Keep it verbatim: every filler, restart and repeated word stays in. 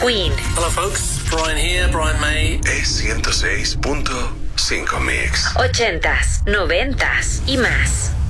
Queen. Hello folks, Brian here, Brian May. E ciento seis punto cinco Mix. Ochentas, noventas y más.